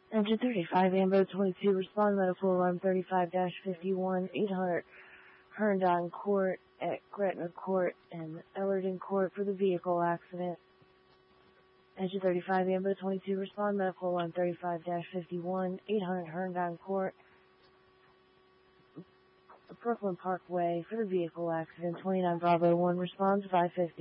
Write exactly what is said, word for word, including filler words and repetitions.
Engine thirty-five, Ambo twenty-two, respond medical alarm thirty-five dash fifty-one, eight hundred Herndon Court at Gretna Court and Ellerton Court for the vehicle accident. Engine thirty-five, Ambo twenty-two, respond medical alarm thirty-five dash fifty-one, eight hundred Herndon Court, Brooklyn Parkway for the vehicle accident. twenty-nine Bravo one responds five fifty.